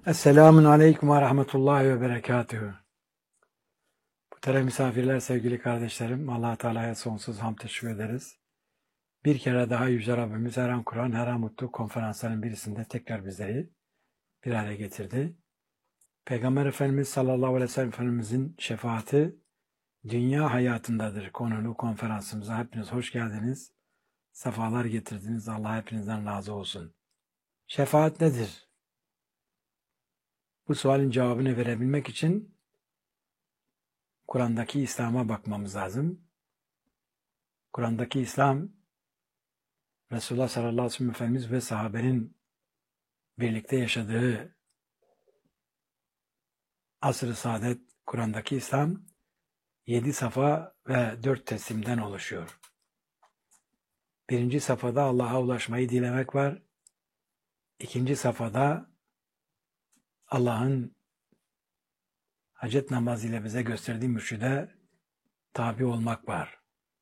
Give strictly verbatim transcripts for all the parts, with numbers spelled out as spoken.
Esselamun Aleyküm ve Rahmetullahi ve Berekatühü. Muhterem misafirler, sevgili kardeşlerim, Allah Teala'ya sonsuz hamd teşekkür ederiz. Bir kere daha Yüce Rabbimiz her an Kur'an, her an mutlu konferansların birisinde tekrar bizleri bir araya getirdi. Peygamber Efendimiz sallallahu aleyhi ve sellem Efendimizin şefaati dünya hayatındadır konulu konferansımıza hepiniz hoş geldiniz. Sefalar getirdiniz. Allah hepinizden razı olsun. Şefaat nedir? Bu sualin cevabını verebilmek için Kur'an'daki İslam'a bakmamız lazım. Kur'an'daki İslam, Resulullah sallallahu aleyhi ve sellem Efendimiz ve sahabenin birlikte yaşadığı asr-ı saadet Kur'an'daki İslam yedi safa ve dört teslimden oluşuyor. Birinci safhada Allah'a ulaşmayı dilemek var. İkinci safhada Allah'ın hacet namazı ile bize gösterdiği mürşide tabi olmak var.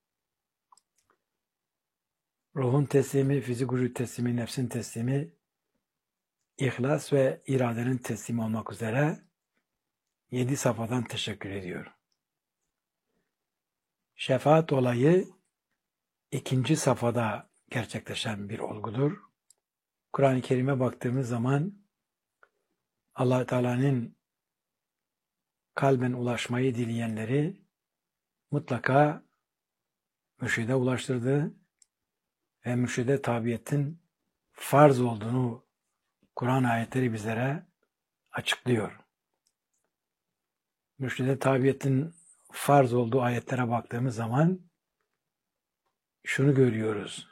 Ruhun teslimi, fizik vücut teslimi, nefsin teslimi, ihlas ve iradenin teslimi olmak üzere yedi safhadan teşekkür ediyor. Şefaat olayı ikinci safhada gerçekleşen bir olgudur. Kur'an-ı Kerim'e baktığımız zaman Allah Teala'nın kalben ulaşmayı dileyenleri mutlaka mürşide ulaştırdığı ve mürşide tabiyetin farz olduğunu Kur'an ayetleri bizlere açıklıyor. Mürşide tabiyetin farz olduğu ayetlere baktığımız zaman şunu görüyoruz.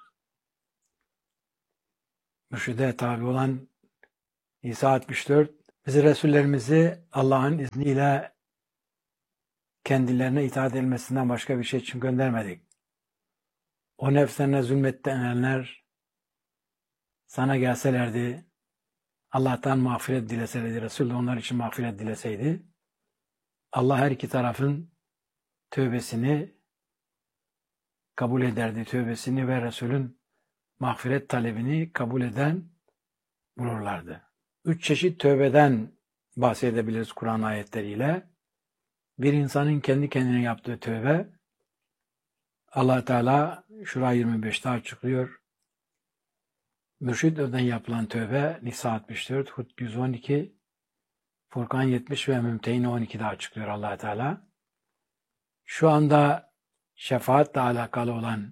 Mürşide tabi olan İsa altmış dört, bizi Resullerimizi Allah'ın izniyle kendilerine itaat edilmesinden başka bir şey için göndermedik. O nefslerine zulmedenler sana gelselerdi, Allah'tan mağfiret dileselerdi, Resul de onlar için mağfiret dileseydi, Allah her iki tarafın tövbesini kabul ederdi, tövbesini ve Resul'ün mağfiret talebini kabul eden bulurlardı. Üç çeşit tövbeden bahsedebiliriz Kur'an ayetleriyle. Bir insanın kendi kendine yaptığı tövbe, Allah Teala Şura yirmi beşte açıklıyor. Mürşid'den yapılan tövbe Nisa altmış dört, Hud yüz on iki, Furkan yetmiş ve Mümtehine on ikide açıklıyor Allah Teala. Şu anda şefaatle alakalı olan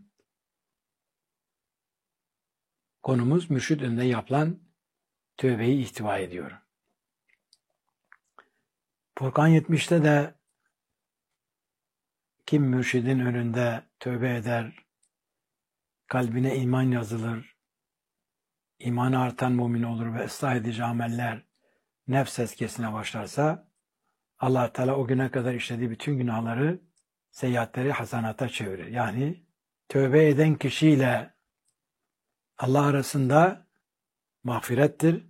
konumuz mürşid önünde yapılan tövbeyi ihtiva ediyor. Furkan yetmişte de kim mürşidin önünde tövbe eder, kalbine iman yazılır, imanı artan mümin olur ve ıslah edici ameller nefs eskesine başlarsa, Allah Teala o güne kadar işlediği bütün günahları, seyyiatleri hasanata çevirir. Yani tövbe eden kişiyle Allah arasında mağfirettir.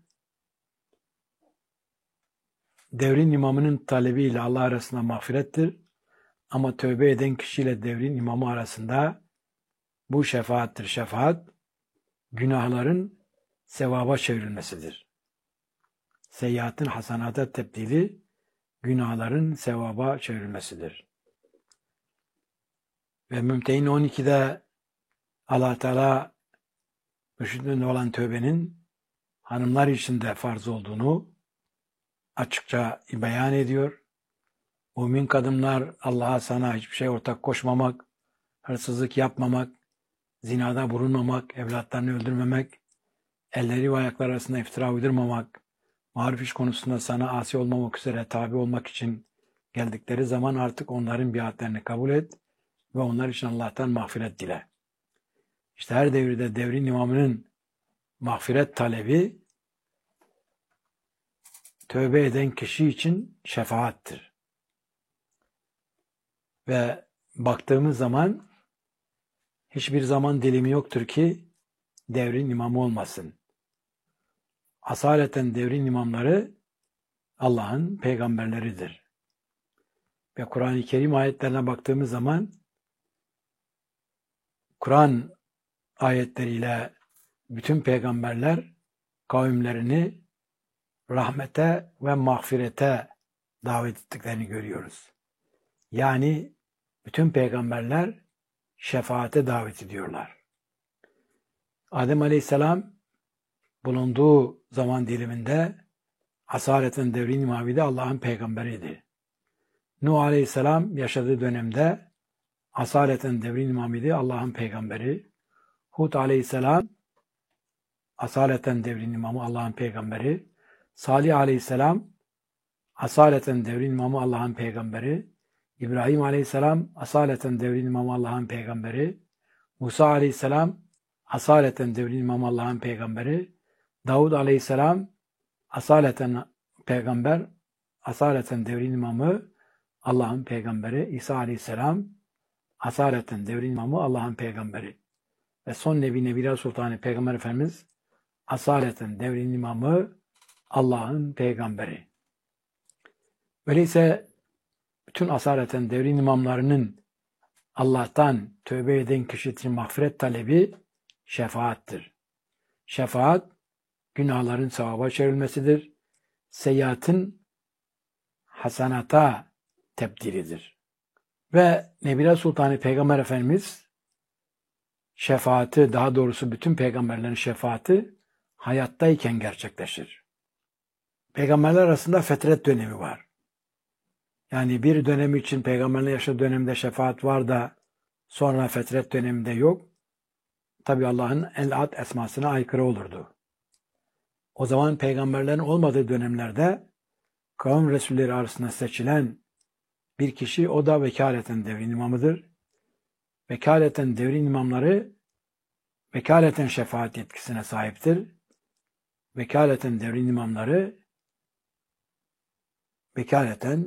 Devrin imamının talebiyle Allah arasında mağfirettir. Ama tövbe eden kişiyle devrin imamı arasında bu şefaattir. Şefaat, günahların sevaba çevrilmesidir. Seyyiatın hasanata tebdili, günahların sevaba çevrilmesidir. Ve Mümtehine on ikide Allah Teala mürşidin olan tövbenin hanımlar için de farz olduğunu açıkça beyan ediyor. Mümin kadınlar Allah'a sana hiçbir şey ortak koşmamak, hırsızlık yapmamak, zinada bulunmamak, evlatlarını öldürmemek, elleri ve ayakları arasında iftira uydurmamak, maruf iş konusunda sana asi olmamak üzere tabi olmak için geldikleri zaman artık onların biatlerini kabul et ve onlar için Allah'tan mağfiret dile. İşte her devirde devrin imamının mağfiret talebi tövbe eden kişi için şefaattir. Ve baktığımız zaman hiçbir zaman dilimi yoktur ki devrin imamı olmasın. Asaleten devrin imamları Allah'ın peygamberleridir. Ve Kur'an-ı Kerim ayetlerine baktığımız zaman Kur'an ayetleriyle bütün peygamberler kavimlerini rahmete ve mağfirete davet ettiklerini görüyoruz. Yani bütün peygamberler şefaate davet ediyorlar. Adem Aleyhisselam bulunduğu zaman diliminde asaleten devrin imamide Allah'ın peygamberiydi. Nuh Aleyhisselam yaşadığı dönemde asaleten devrin imamide Allah'ın peygamberi. Hud Aleyhisselam asaleten devrin imamı Allah'ın peygamberi. Salih Aleyhisselam asaleten devrin imamı Allah'ın peygamberi. İbrahim Aleyhisselam asaleten devrin imamı Allah'ın peygamberi. Musa Aleyhisselam asaleten devrin imamı Allah'ın peygamberi. Davud Aleyhisselam asaleten peygamber, asaleten devrin imamı Allah'ın peygamberi. İsa Aleyhisselam asaleten devrin imamı Allah'ın peygamberi. Ve son Nebi Nebiler Sultanı Peygamber Efendimiz asaleten devrin imamı Allah'ın peygamberi. Öyleyse bütün asaleten devrin imamlarının Allah'tan tövbe eden kişi için mağfiret talebi şefaattir. Şefaat, günahların sevaba çevrilmesidir. Seyyiatın hasanata tebdilidir. Ve Nebiler Sultanı Peygamber Efendimiz şefaati, daha doğrusu bütün peygamberlerin şefaati hayattayken gerçekleşir. Peygamberler arasında fetret dönemi var. Yani bir dönemi için peygamberlerin yaşadığı dönemde şefaat var da sonra fetret döneminde yok. Tabi Allah'ın el-Ad esmasına aykırı olurdu. O zaman peygamberlerin olmadığı dönemlerde kavim resulleri arasında seçilen bir kişi, o da vekaleten devrin imamıdır. Vekaleten devrin imamları vekaleten şefaat yetkisine sahiptir. Vekaleten devrin imamları vekaleten